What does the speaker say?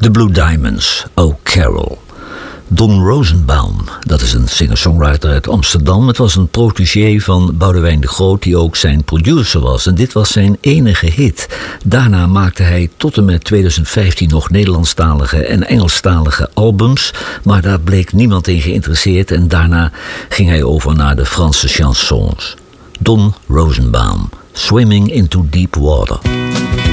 The Blue Diamonds, Oh Carol. Don Rosenbaum, dat is een singer-songwriter uit Amsterdam. Het was een protégé van Boudewijn de Groot, die ook zijn producer was. En dit was zijn enige hit. Daarna maakte hij tot en met 2015 nog Nederlandstalige en Engelstalige albums. Maar daar bleek niemand in geïnteresseerd. En daarna ging hij over naar de Franse chansons. Don Rosenbaum, Swimming into Deep Water.